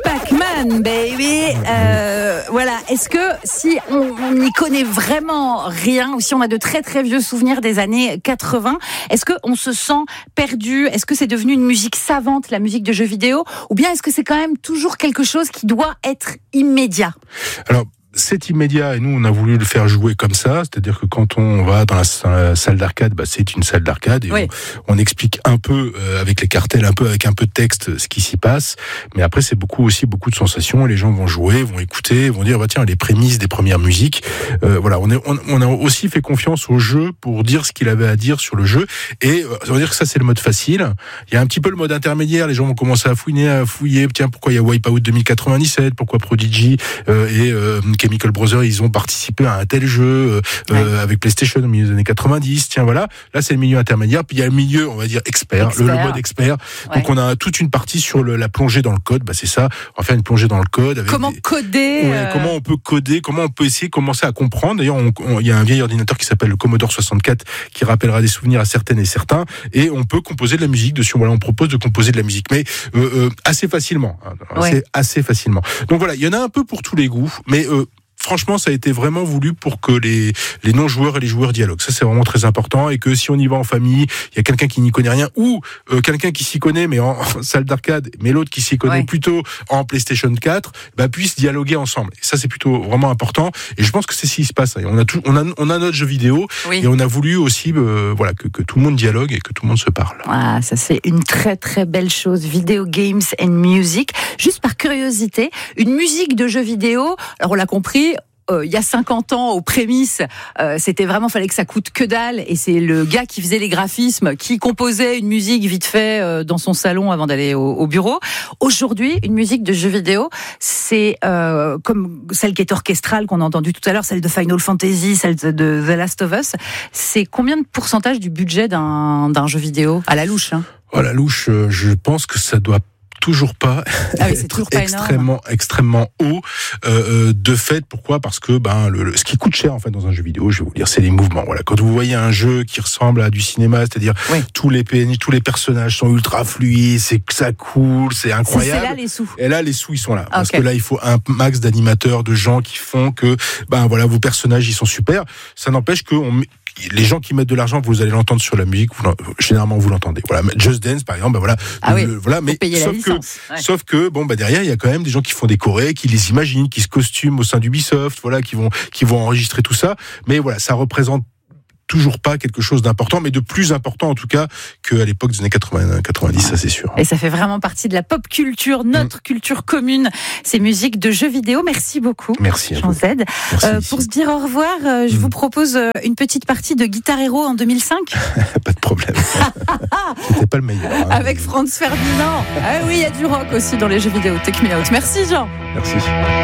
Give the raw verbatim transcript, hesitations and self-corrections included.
Pac-Man, baby. Euh, voilà. Est-ce que si on n'y connaît vraiment rien, ou si on a de très très vieux souvenirs des années quatre-vingts, est-ce qu'on se sent perdu? Est-ce que c'est devenu une musique savante, la musique de jeux vidéo? Ou bien est-ce que c'est quand même toujours quelque chose qui doit être immédiat? Alors, c'est immédiat et nous on a voulu le faire jouer comme ça, c'est-à-dire que quand on va dans la salle d'arcade, bah c'est une salle d'arcade et oui. on, on explique un peu euh, avec les cartels, un peu avec un peu de texte ce qui s'y passe, mais après c'est beaucoup aussi beaucoup de sensations, et les gens vont jouer, vont écouter, vont dire bah tiens les prémices des premières musiques, euh, voilà on, est, on, on a aussi fait confiance au jeu pour dire ce qu'il avait à dire sur le jeu, et euh, ça veut dire que ça c'est le mode facile. Il y a un petit peu le mode intermédiaire, les gens vont commencer à fouiner, à fouiller, tiens pourquoi il y a Wipeout deux mille quatre-vingt-dix-sept, pourquoi Prodigy euh, et euh, Chemical Brothers, ils ont participé à un tel jeu euh, ouais. euh, avec PlayStation au milieu des années quatre-vingt-dix. Tiens, voilà. Là, c'est le milieu intermédiaire. Puis il y a le milieu, on va dire, expert, expert. Le, le mode expert. Ouais. Donc, on a toute une partie sur le, la plongée dans le code. Bah, c'est ça. On va faire une plongée dans le code. Avec comment des... coder ouais, euh... Comment on peut coder, comment on peut essayer de commencer à comprendre. D'ailleurs, il y a un vieil ordinateur qui s'appelle le Commodore soixante-quatre qui rappellera des souvenirs à certaines et certains. Et on peut composer de la musique dessus. Voilà, on propose de composer de la musique. Mais euh, euh, assez facilement. Hein, ouais. C'est assez facilement. Donc voilà, il y en a un peu pour tous les goûts. Mais... Euh, franchement, ça a été vraiment voulu pour que les, les non-joueurs et les joueurs dialoguent. Ça, c'est vraiment très important. Et que si on y va en famille, il y a quelqu'un qui n'y connaît rien, ou euh, quelqu'un qui s'y connaît, mais en, en salle d'arcade, mais l'autre qui s'y connaît ouais. plutôt en PlayStation quatre, bah, puissent dialoguer ensemble. Et ça, c'est plutôt vraiment important. Et je pense que c'est ce qui se passe. Et on a tout, on a, on a notre jeu vidéo, oui. et on a voulu aussi, euh, voilà, que, que tout le monde dialogue et que tout le monde se parle. Ah, ça, c'est une très, très belle chose. Video Games and Music. Juste par curiosité, une musique de jeu vidéo, alors on l'a compris, Euh, il y a cinquante ans, aux prémices, euh, c'était vraiment, fallait que ça coûte que dalle, et c'est le gars qui faisait les graphismes, qui composait une musique vite fait euh, dans son salon avant d'aller au, au bureau. Aujourd'hui, une musique de jeu vidéo, c'est euh, comme celle qui est orchestrale qu'on a entendue tout à l'heure, celle de Final Fantasy, celle de The Last of Us. C'est combien de pourcentage du budget d'un, d'un jeu vidéo à la louche, hein? Oh, à la louche, euh, je pense que ça doit toujours pas ah oui, être c'est toujours pas extrêmement énorme. extrêmement haut euh, de fait. Pourquoi? Parce que ben le, le ce qui coûte cher en fait dans un jeu vidéo, je vais vous dire, c'est les mouvements. Voilà, quand vous voyez un jeu qui ressemble à du cinéma, c'est-à-dire oui. tous les P N J, tous les personnages sont ultra fluides, c'est que ça coule, c'est incroyable. C'est, c'est là les sous. Et là les sous ils sont là okay. Parce que là il faut un max d'animateurs, de gens qui font que ben voilà vos personnages ils sont super. Ça n'empêche que on les gens qui mettent de l'argent, vous allez l'entendre sur la musique, vous, généralement vous l'entendez. Voilà, Just Dance par exemple, ben voilà, ah le, oui, le, voilà, mais sauf que, ouais. sauf que bon bah derrière il y a quand même des gens qui font des chorés, qui les imaginent, qui se costument au sein d'Ubisoft, voilà, qui vont qui vont enregistrer tout ça. Mais voilà, ça représente toujours pas quelque chose d'important, mais de plus important en tout cas qu'à l'époque des années quatre-vingts quatre-vingt-dix, ça c'est sûr. Et ça fait vraiment partie de la pop culture, notre mmh. culture commune, ces musiques de jeux vidéo. Merci beaucoup. Merci à Jean Z. Merci, euh, pour se dire au revoir, euh, je mmh. vous propose une petite partie de Guitar Hero en deux mille cinq. Pas de problème. C'était pas le meilleur. Hein. Avec Franz Ferdinand. Ah oui, il y a du rock aussi dans les jeux vidéo. Take me out. Merci Jean. Merci.